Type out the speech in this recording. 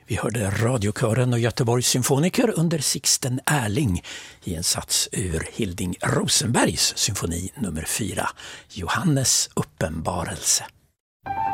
Vi hörde radiokören och Göteborgs symfoniker under Sixten Ehrling i en sats ur Hilding Rosenbergs symfoni nummer 4, Johannes uppenbarelse.